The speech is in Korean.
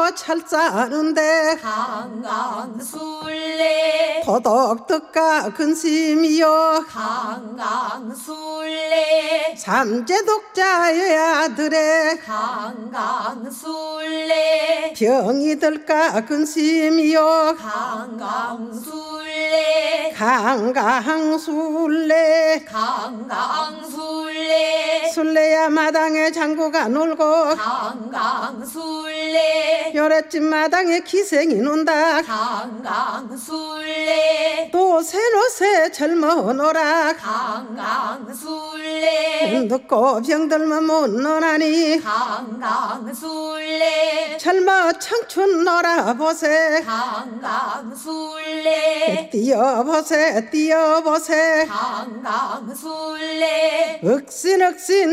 찰싸는데 강강술래 도덕덕가 근심이여 강강술래 삼재독자의 아들의 강강술래 병이 들까 근심이여 강강술래 강강술래 강강술래 술래야 마당에 장구가 놀고 강강술래 요랫집 마당에 기생이 논다 강강술래 또 새로새 젊어 놀아 강강술래 듣고 병들면 못 노나니 강강술래 젊어 청춘 놀아보세 강강술래 뛰어보세 뛰어보세 강강술래 억신